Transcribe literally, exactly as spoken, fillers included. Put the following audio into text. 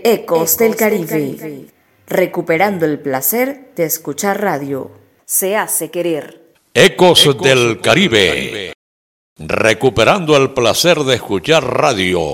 Ecos del Caribe, recuperando el placer de escuchar radio. Se hace querer. Ecos del Caribe, recuperando el placer de escuchar radio.